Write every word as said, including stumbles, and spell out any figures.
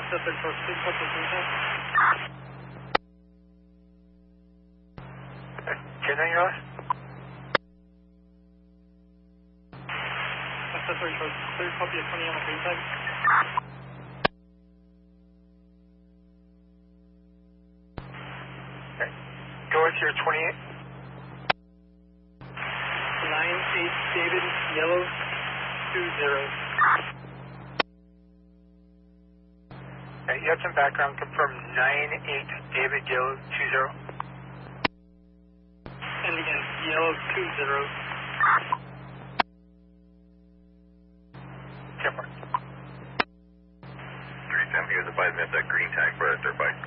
Pacific for six up to green tag. ten nine, you're on? Pacific for clear copy of twenty on the green tag. Okay. Doors here, twenty-eight. nine eight David, yellow, two zero. Okay, you have some background, confirm nine eight David, yellow, two zero. And again, yellow, two zero. ten four. three ten, here's a five minute, that green tag for a third bike.